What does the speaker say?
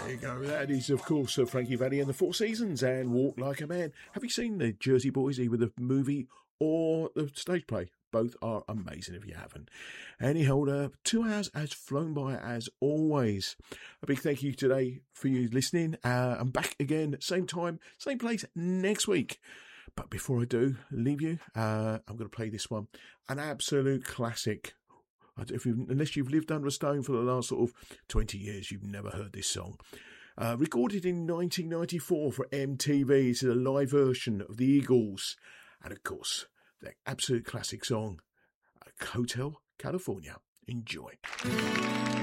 There you go. That is, of course, Frankie Valli and the Four Seasons and Walk Like a Man. Have you seen the Jersey Boys, either the movie or the stage play? Both are amazing if you haven't. Anyhow, 2 hours has flown by as always. A big thank you today for you listening. I'm back again, same time, same place next week. But before I do leave you, I'm going to play this one. An absolute classic. Unless you've lived under a stone for the last sort of 20 years, you've never heard this song. Recorded in 1994 for MTV. It's a live version of the Eagles. And of course, the absolute classic song, Hotel California. Enjoy.